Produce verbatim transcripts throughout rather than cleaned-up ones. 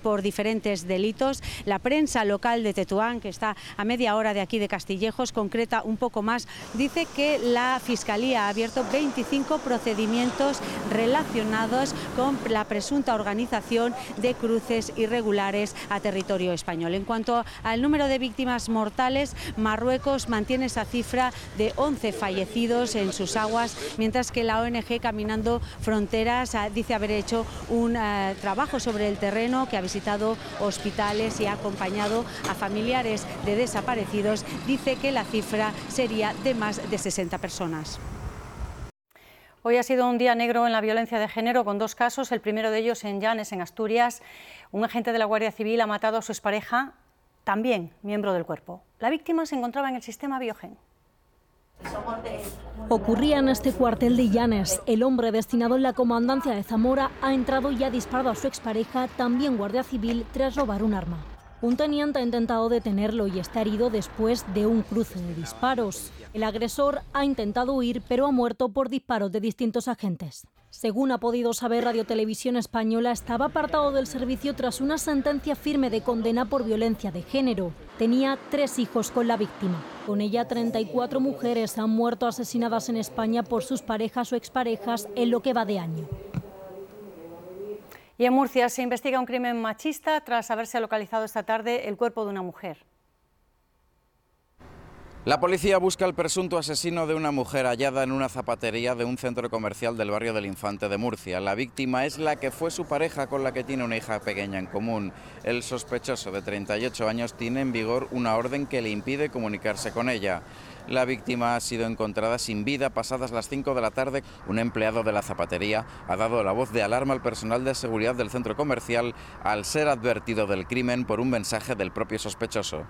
por diferentes delitos. La prensa local de Tetuán, que está a media hora de aquí de Castillejos, concreta un poco más, dice que la Fiscalía ha abierto veinticinco procedimientos relacionados con la presunta organización de cruces irregulares a territorio español. En cuanto al número de víctimas mortales, Marruecos mantiene esa cifra de once fallecidos en sus aguas, mientras que la O N G Caminando Fronteras dice haber hecho un uh, trabajo sobre el terreno, que ha visitado hospitales y ha acompañado a familiares de desaparecidos. Dice que la cifra sería de más de sesenta personas. Hoy ha sido un día negro en la violencia de género, con dos casos. El primero de ellos en Llanes, en Asturias. Un agente de la Guardia Civil ha matado a su expareja, también miembro del cuerpo. La víctima se encontraba en el sistema Biogen. Ocurría en este cuartel de Llanes. El hombre destinado en la comandancia de Zamora ha entrado y ha disparado a su expareja, también guardia civil, tras robar un arma. Un teniente ha intentado detenerlo y está herido después de un cruce de disparos. El agresor ha intentado huir, pero ha muerto por disparos de distintos agentes. Según ha podido saber Radio Televisión Española, estaba apartado del servicio tras una sentencia firme de condena por violencia de género. Tenía tres hijos con la víctima. Con ella, treinta y cuatro mujeres han muerto asesinadas en España por sus parejas o exparejas en lo que va de año. Y en Murcia se investiga un crimen machista tras haberse localizado esta tarde el cuerpo de una mujer. La policía busca al presunto asesino de una mujer hallada en una zapatería de un centro comercial del barrio del Infante de Murcia. La víctima es la que fue su pareja, con la que tiene una hija pequeña en común. El sospechoso, de treinta y ocho años, tiene en vigor una orden que le impide comunicarse con ella. La víctima ha sido encontrada sin vida pasadas las cinco de la tarde. Un empleado de la zapatería ha dado la voz de alarma al personal de seguridad del centro comercial al ser advertido del crimen por un mensaje del propio sospechoso.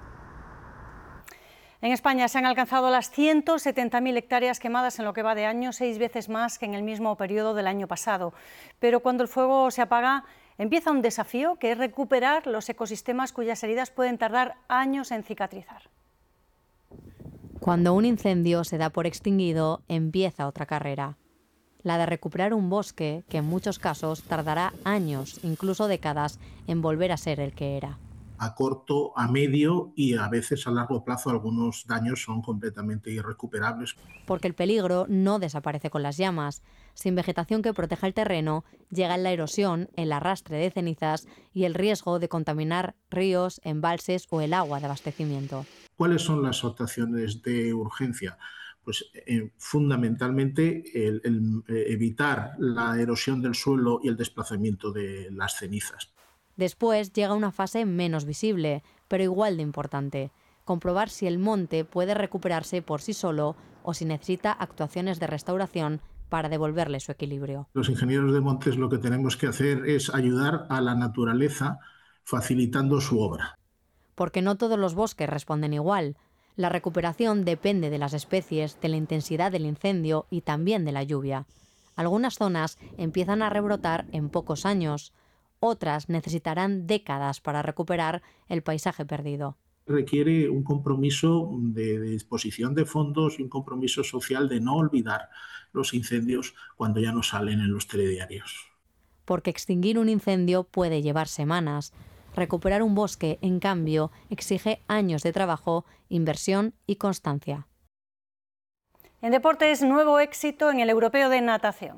En España se han alcanzado las ciento setenta mil hectáreas quemadas en lo que va de año, seis veces más que en el mismo periodo del año pasado. Pero cuando el fuego se apaga, empieza un desafío, que es recuperar los ecosistemas cuyas heridas pueden tardar años en cicatrizar. Cuando un incendio se da por extinguido, empieza otra carrera. La de recuperar un bosque que en muchos casos tardará años, incluso décadas, en volver a ser el que era. A corto, a medio y a veces a largo plazo algunos daños son completamente irrecuperables. Porque el peligro no desaparece con las llamas. Sin vegetación que proteja el terreno, llega la erosión, el arrastre de cenizas y el riesgo de contaminar ríos, embalses o el agua de abastecimiento. ¿Cuáles son las actuaciones de urgencia? Pues eh, fundamentalmente el, el, eh, evitar la erosión del suelo y el desplazamiento de las cenizas. Después llega una fase menos visible, pero igual de importante: comprobar si el monte puede recuperarse por sí solo o si necesita actuaciones de restauración para devolverle su equilibrio. Los ingenieros de montes lo que tenemos que hacer es ayudar a la naturaleza facilitando su obra. Porque no todos los bosques responden igual. La recuperación depende de las especies, de la intensidad del incendio y también de la lluvia. Algunas zonas empiezan a rebrotar en pocos años. Otras necesitarán décadas para recuperar el paisaje perdido. Requiere un compromiso de, de disposición de fondos y un compromiso social de no olvidar los incendios cuando ya no salen en los telediarios. Porque extinguir un incendio puede llevar semanas. Recuperar un bosque, en cambio, exige años de trabajo, inversión y constancia. En deportes, nuevo éxito en el Europeo de Natación.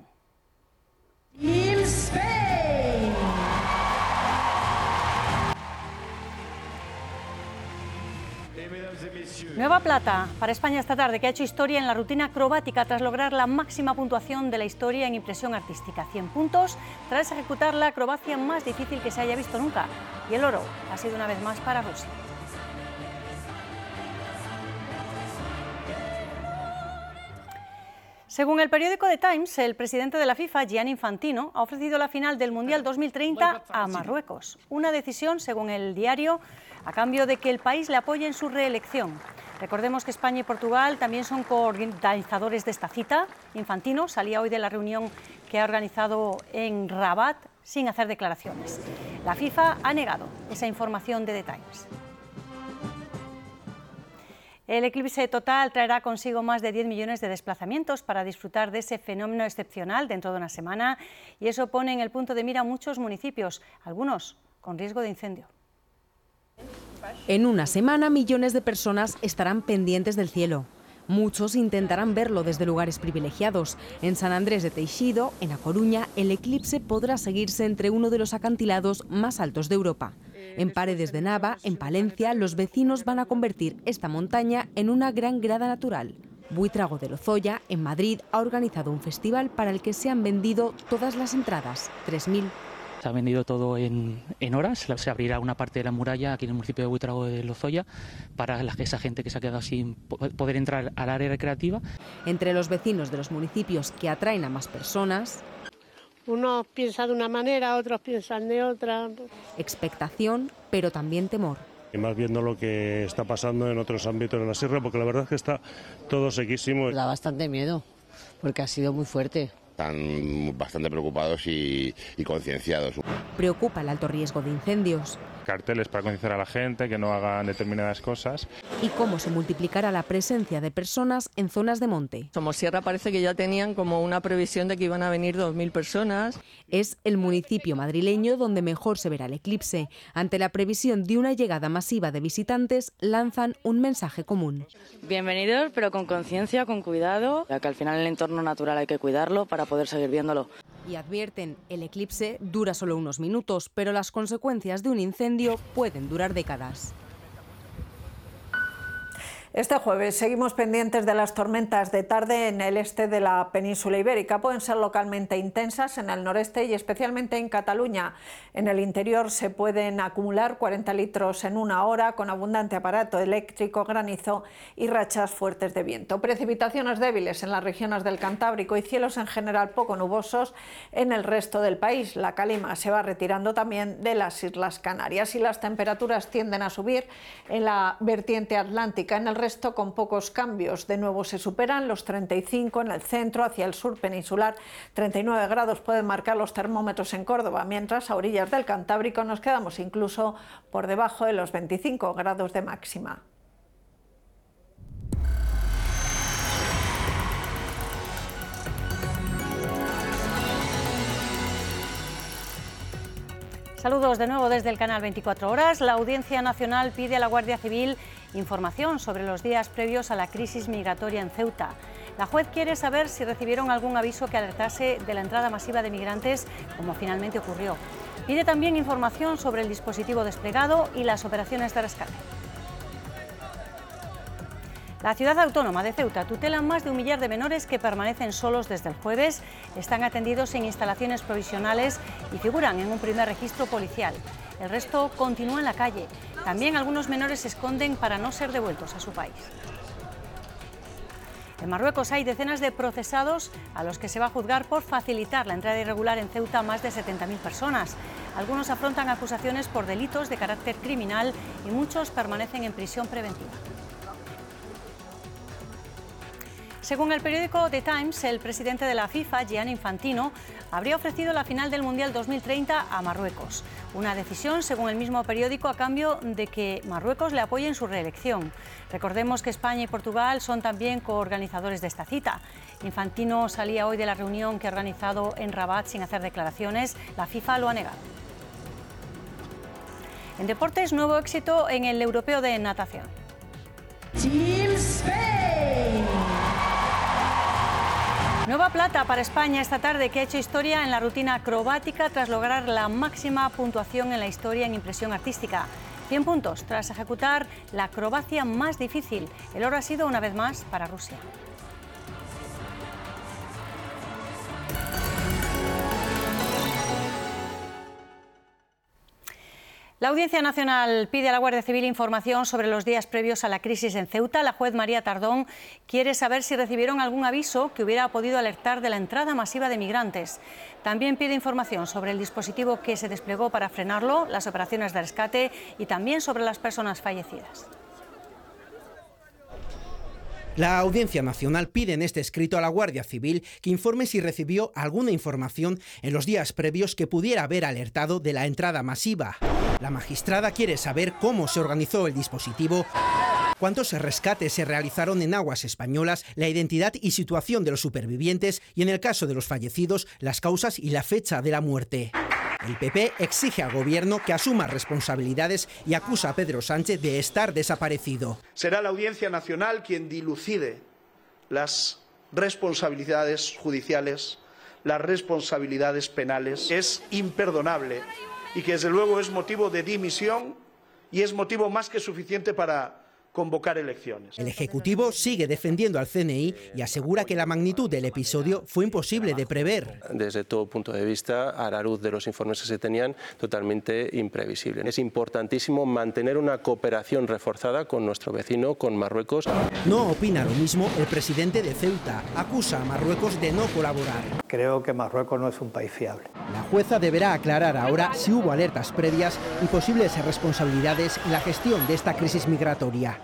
Nueva plata para España esta tarde, que ha hecho historia en la rutina acrobática tras lograr la máxima puntuación de la historia en impresión artística, cien puntos, tras ejecutar la acrobacia más difícil que se haya visto nunca. Y el oro ha sido una vez más para Rusia. Según el periódico The Times, el presidente de la FIFA, Gianni Infantino, ha ofrecido la final del Mundial dos mil treinta a Marruecos. Una decisión, según el diario, a cambio de que el país le apoye en su reelección. Recordemos que España y Portugal también son coorganizadores de esta cita. Infantino salía hoy de la reunión que ha organizado en Rabat sin hacer declaraciones. La FIFA ha negado esa información de The Times. El eclipse total traerá consigo más de diez millones de desplazamientos para disfrutar de ese fenómeno excepcional dentro de una semana, y eso pone en el punto de mira a muchos municipios, algunos con riesgo de incendio. En una semana, millones de personas estarán pendientes del cielo. Muchos intentarán verlo desde lugares privilegiados. En San Andrés de Teixido, en A Coruña, el eclipse podrá seguirse entre uno de los acantilados más altos de Europa. En Paredes de Nava, en Palencia, los vecinos van a convertir esta montaña en una gran grada natural. Buitrago de Lozoya, en Madrid, ha organizado un festival para el que se han vendido todas las entradas, tres mil. Se ha vendido todo en, en horas. Se abrirá una parte de la muralla aquí en el municipio de Buitrago de Lozoya para la, esa gente que se ha quedado sin poder entrar al área recreativa. Entre los vecinos de los municipios que atraen a más personas, unos piensan de una manera, otros piensan de otra. Expectación, pero también temor. Y más viendo lo que está pasando en otros ámbitos de la sierra, porque la verdad es que está todo sequísimo. Da bastante miedo, porque ha sido muy fuerte. Están bastante preocupados y, y concienciados. Preocupa el alto riesgo de incendios. Carteles para concienciar a la gente, que no hagan determinadas cosas. Y cómo se multiplicará la presencia de personas en zonas de monte. Somosierra parece que ya tenían como una previsión de que iban a venir dos mil personas. Es el municipio madrileño donde mejor se verá el eclipse. Ante la previsión de una llegada masiva de visitantes, lanzan un mensaje común. Bienvenidos, pero con conciencia, con cuidado, ya que al final el entorno natural hay que cuidarlo para poder seguir viéndolo. Y advierten, el eclipse dura solo unos minutos, pero las consecuencias de un incendio pueden durar décadas. Este jueves seguimos pendientes de las tormentas de tarde en el este de la península ibérica. Pueden ser localmente intensas en el noreste y especialmente en Cataluña. En el interior se pueden acumular cuarenta litros en una hora con abundante aparato eléctrico, granizo y rachas fuertes de viento. Precipitaciones débiles en las regiones del Cantábrico y cielos en general poco nubosos en el resto del país. La calima se va retirando también de las Islas Canarias y las temperaturas tienden a subir en la vertiente atlántica. En el resto con pocos cambios. De nuevo se superan los treinta y cinco en el centro, hacia el sur peninsular. treinta y nueve grados pueden marcar los termómetros en Córdoba, mientras a orillas del Cantábrico nos quedamos incluso por debajo de los veinticinco grados de máxima. Saludos de nuevo desde el canal veinticuatro horas. La Audiencia Nacional pide a la Guardia Civil información sobre los días previos a la crisis migratoria en Ceuta. La juez quiere saber si recibieron algún aviso que alertase de la entrada masiva de migrantes, como finalmente ocurrió. Pide también información sobre el dispositivo desplegado y las operaciones de rescate. La ciudad autónoma de Ceuta tutela más de un millar de menores que permanecen solos desde el jueves, están atendidos en instalaciones provisionales y figuran en un primer registro policial. El resto continúa en la calle. También algunos menores se esconden para no ser devueltos a su país. En Marruecos hay decenas de procesados a los que se va a juzgar por facilitar la entrada irregular en Ceuta a más de setenta mil personas. Algunos afrontan acusaciones por delitos de carácter criminal y muchos permanecen en prisión preventiva. Según el periódico The Times, el presidente de la FIFA, Gianni Infantino, habría ofrecido la final del Mundial dos mil treinta a Marruecos. Una decisión, según el mismo periódico, a cambio de que Marruecos le apoye en su reelección. Recordemos que España y Portugal son también coorganizadores de esta cita. Infantino salía hoy de la reunión que ha organizado en Rabat sin hacer declaraciones. La FIFA lo ha negado. En deportes, nuevo éxito en el europeo de natación. Team Spain. Nueva plata para España esta tarde, que ha hecho historia en la rutina acrobática tras lograr la máxima puntuación en la historia en impresión artística. cien puntos tras ejecutar la acrobacia más difícil. El oro ha sido una vez más para Rusia. La Audiencia Nacional pide a la Guardia Civil información sobre los días previos a la crisis en Ceuta. La juez María Tardón quiere saber si recibieron algún aviso que hubiera podido alertar de la entrada masiva de migrantes. También pide información sobre el dispositivo que se desplegó para frenarlo, las operaciones de rescate y también sobre las personas fallecidas. La Audiencia Nacional pide en este escrito a la Guardia Civil que informe si recibió alguna información en los días previos que pudiera haber alertado de la entrada masiva. La magistrada quiere saber cómo se organizó el dispositivo, cuántos rescates se realizaron en aguas españolas, la identidad y situación de los supervivientes y, en el caso de los fallecidos, las causas y la fecha de la muerte. El P P exige al gobierno que asuma responsabilidades y acusa a Pedro Sánchez de estar desaparecido. Será la Audiencia Nacional quien dilucide las responsabilidades judiciales, las responsabilidades penales. Es imperdonable y que desde luego es motivo de dimisión y es motivo más que suficiente para convocar elecciones. El Ejecutivo sigue defendiendo al C N I y asegura que la magnitud del episodio fue imposible de prever. Desde todo punto de vista, a la luz de los informes que se tenían, totalmente imprevisible. Es importantísimo mantener una cooperación reforzada con nuestro vecino, con Marruecos. No opina lo mismo el presidente de Ceuta. Acusa a Marruecos de no colaborar. Creo que Marruecos no es un país fiable. La jueza deberá aclarar ahora si hubo alertas previas y posibles responsabilidades en la gestión de esta crisis migratoria.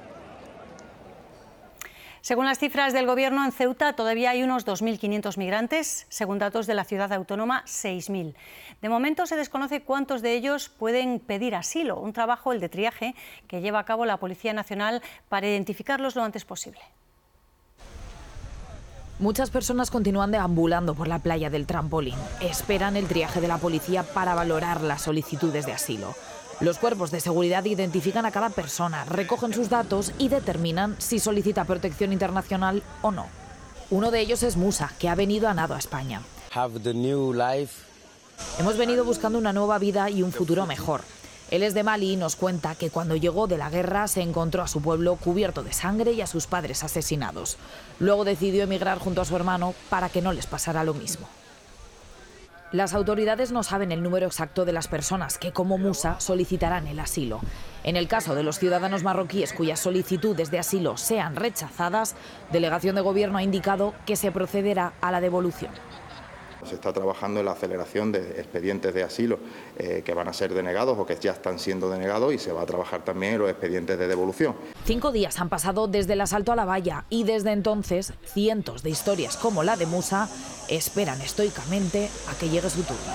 Según las cifras del Gobierno, en Ceuta todavía hay unos dos mil quinientos migrantes, según datos de la ciudad autónoma, seis mil. De momento se desconoce cuántos de ellos pueden pedir asilo, un trabajo, el de triaje, que lleva a cabo la Policía Nacional para identificarlos lo antes posible. Muchas personas continúan deambulando por la playa del Trampolín. Esperan el triaje de la policía para valorar las solicitudes de asilo. Los cuerpos de seguridad identifican a cada persona, recogen sus datos y determinan si solicita protección internacional o no. Uno de ellos es Musa, que ha venido a nado a España. Hemos venido buscando una nueva vida y un futuro mejor. Él es de Mali y nos cuenta que cuando llegó de la guerra se encontró a su pueblo cubierto de sangre y a sus padres asesinados. Luego decidió emigrar junto a su hermano para que no les pasara lo mismo. Las autoridades no saben el número exacto de las personas que, como Musa, solicitarán el asilo. En el caso de los ciudadanos marroquíes cuyas solicitudes de asilo sean rechazadas, Delegación de Gobierno ha indicado que se procederá a la devolución. Se está trabajando en la aceleración de expedientes de asilo eh, que van a ser denegados o que ya están siendo denegados, y se va a trabajar también en los expedientes de devolución. Cinco días han pasado desde el asalto a la valla y desde entonces cientos de historias como la de Musa esperan estoicamente a que llegue su turno.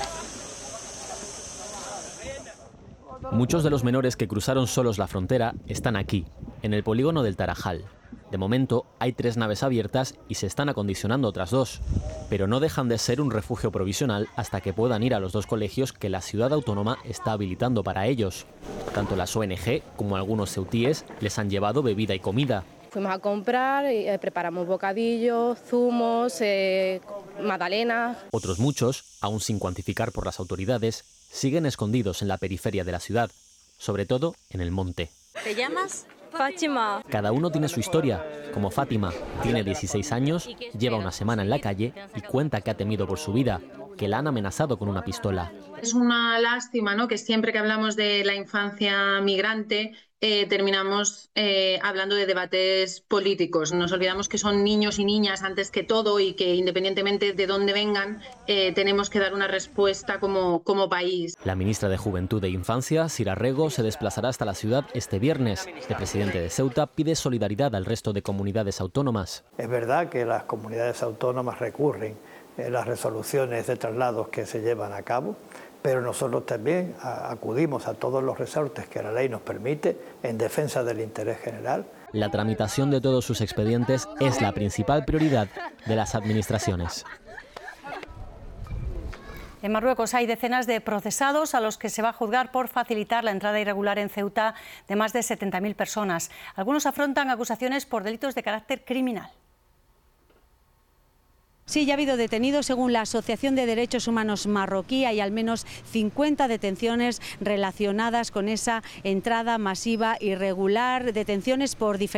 Muchos de los menores que cruzaron solos la frontera están aquí, en el polígono del Tarajal. De momento hay tres naves abiertas y se están acondicionando otras dos, pero no dejan de ser un refugio provisional hasta que puedan ir a los dos colegios que la ciudad autónoma está habilitando para ellos. Tanto las O N G como algunos ceutíes les han llevado bebida y comida. Fuimos a comprar, eh, preparamos bocadillos, zumos, eh, magdalenas. Otros muchos, aún sin cuantificar por las autoridades, siguen escondidos en la periferia de la ciudad, sobre todo en el monte. ¿Te llamas? Fátima. Cada uno tiene su historia, como Fátima. Tiene dieciséis años, lleva una semana en la calle y cuenta que ha temido por su vida, que la han amenazado con una pistola. Es una lástima, ¿no?, que siempre que hablamos de la infancia migrante eh, terminamos eh, hablando de debates políticos. Nos olvidamos que son niños y niñas antes que todo y que independientemente de dónde vengan eh, tenemos que dar una respuesta como, como país. La ministra de Juventud e Infancia, Sira Rego, se desplazará hasta la ciudad este viernes. El presidente de Ceuta pide solidaridad al resto de comunidades autónomas. Es verdad que las comunidades autónomas recurren a las resoluciones de traslados que se llevan a cabo, pero nosotros también acudimos a todos los resortes que la ley nos permite en defensa del interés general. La tramitación de todos sus expedientes es la principal prioridad de las administraciones. En Marruecos hay decenas de procesados a los que se va a juzgar por facilitar la entrada irregular en Ceuta de más de setenta mil personas. Algunos afrontan acusaciones por delitos de carácter criminal. Sí, ya ha habido detenidos. Según la Asociación de Derechos Humanos marroquí, hay al menos cincuenta detenciones relacionadas con esa entrada masiva irregular, detenciones por diferentes